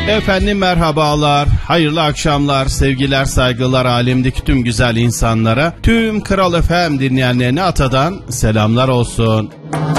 Efendim merhabalar, hayırlı akşamlar, sevgiler, saygılar alemdeki tüm güzel insanlara, tüm Kral FM dinleyenlerine Ata'dan selamlar olsun.